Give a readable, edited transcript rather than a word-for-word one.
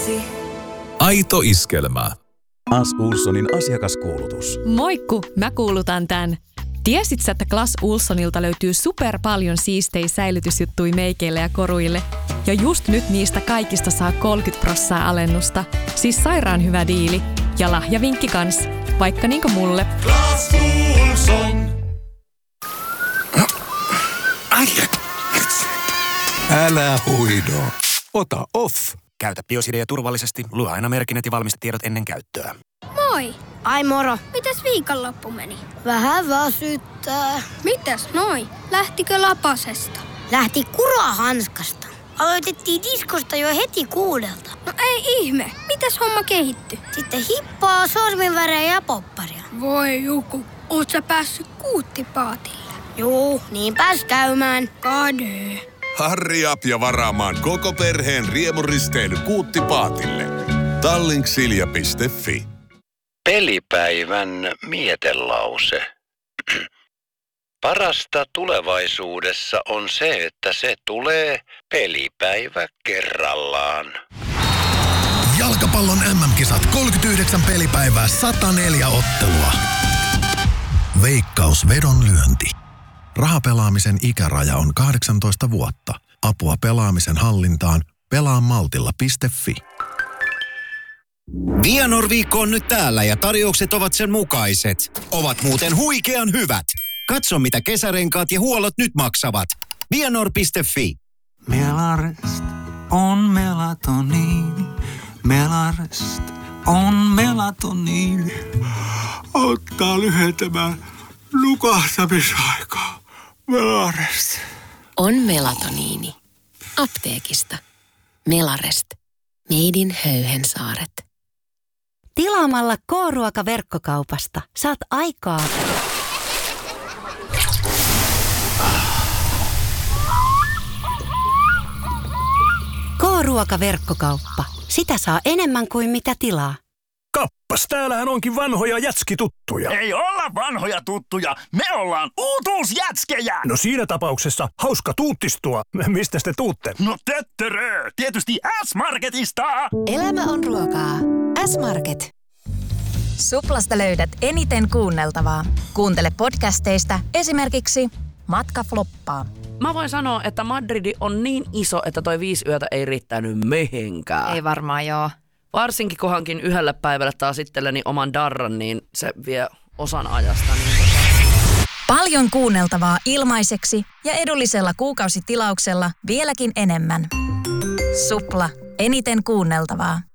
Aito iskelmä. Clas Ohlsonin asiakaskuulutus. Moikku, mä kuulutan tän. Tiesit sä, että Clas Ohlsonilta löytyy super paljon siistejä säilytysjuttui meikeille ja koruille? Ja just nyt niistä kaikista saa 30% alennusta. Siis sairaan hyvä diili. Ja lahjavinkki kans. Vaikka niinku mulle. Clas Ohlson. Älä huido. Ota off. Käytä Biosidea turvallisesti. Lue aina merkinnät ja valmistetiedot ennen käyttöä. Moi! Ai moro. Mites viikonloppu meni? Vähän väsyttää. Mitäs noi? Lähtikö lapasesta? Lähti kurahanskasta. Aloitettiin diskosta jo heti 6. No ei ihme. Mitäs homma kehittyi? Sitten hippaa, sorminvärejä ja popparia. Voi Juku, oot sä päässyt kuuttipaatille? Juu, niin pääs käymään. Kade. Hurry up ja varaamaan koko perheen riemuristeily Kuuttipaatille. Tallinksilja.fi. Pelipäivän mietelause. Parasta tulevaisuudessa on se, että se tulee pelipäivä kerrallaan. Jalkapallon MM-kisat 39 pelipäivää 104 ottelua. Veikkaus vedonlyönti. Rahapelaamisen ikäraja on 18 vuotta. Apua pelaamisen hallintaan. Pelaamaltilla.fi. Vianor-viikko on nyt täällä ja tarjoukset ovat sen mukaiset. Ovat muuten huikean hyvät. Katso mitä kesärenkaat ja huollot nyt maksavat. Vianor.fi. Melarest on melatoniini. Melarest on melatoniini. Auttaa lyhentämään nukahtamisaikaa. Melarest. On melatoniini. Apteekista. Melarest. Made in Höyhensaaret. Tilaamalla K-ruoka-verkkokaupasta saat aikaa. K-ruoka-verkkokauppa. Sitä saa enemmän kuin mitä tilaa. Kappas, täällähän onkin vanhoja jätskituttuja. Ei olla vanhoja tuttuja, me ollaan uutuusjätskejä! No siinä tapauksessa hauska tuuttistua. Mistä te tuutte? No töttörö, tietysti S-Marketista! Elämä on ruokaa. S-Market. Suplasta löydät eniten kuunneltavaa. Kuuntele podcasteista esimerkiksi Matka floppaa. Mä voin sanoa, että Madridi on niin iso, että toi 5 yötä ei riittänyt mihinkään. Ei varmaan joo. Varsinkin kun hankin yhdellä päivällä taas itselleni oman darran, niin se vie osan ajasta. Niin Paljon kuunneltavaa ilmaiseksi ja edullisella kuukausitilauksella vieläkin enemmän. Supla. Eniten kuunneltavaa.